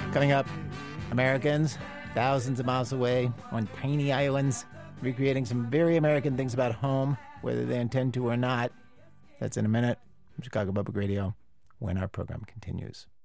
Coming up, Americans thousands of miles away on tiny islands, recreating some very American things about home, whether they intend to or not. That's in a minute from Chicago Public Radio when our program continues.